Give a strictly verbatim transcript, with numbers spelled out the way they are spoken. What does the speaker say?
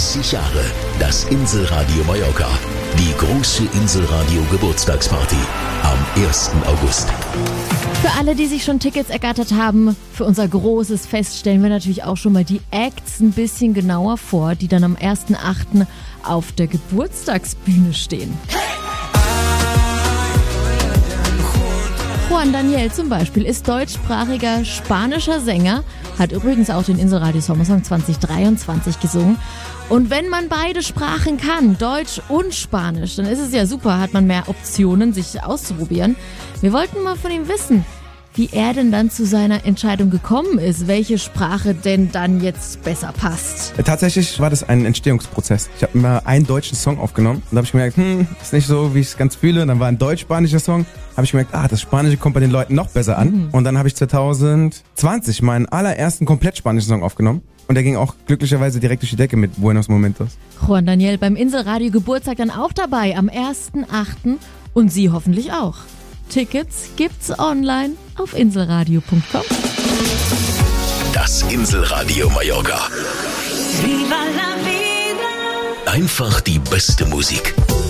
dreißig Jahre das Inselradio Mallorca. Die große Inselradio Geburtstagsparty am ersten August. Für alle, die sich schon Tickets ergattert haben, für unser großes Fest stellen wir natürlich auch schon mal die Acts ein bisschen genauer vor, die dann am ersten achten auf der Geburtstagsbühne stehen. Juan Daniel zum Beispiel ist deutschsprachiger spanischer Sänger, hat übrigens auch den Inselradio Sommersong zwanzig dreiundzwanzig gesungen. Und wenn man beide Sprachen kann, Deutsch und Spanisch, dann ist es ja super, hat man mehr Optionen, sich auszuprobieren. Wir wollten mal von ihm wissen, wie er denn dann zu seiner Entscheidung gekommen ist, welche Sprache denn dann jetzt besser passt. Tatsächlich war das ein Entstehungsprozess. Ich habe immer einen deutschen Song aufgenommen und da habe ich gemerkt, hm, ist nicht so, wie ich es ganz fühle. Dann war ein deutsch-spanischer Song, habe ich gemerkt, ah, das Spanische kommt bei den Leuten noch besser an. Mhm. Und dann habe ich zwanzig zwanzig meinen allerersten komplett spanischen Song aufgenommen. Und der ging auch glücklicherweise direkt durch die Decke mit Buenos Momentos. Juan Daniel beim Inselradio Geburtstag dann auch dabei am ersten achten und Sie hoffentlich auch. Tickets gibt's online auf inselradio punkt com. Das Inselradio Mallorca. Viva la vida. Einfach die beste Musik.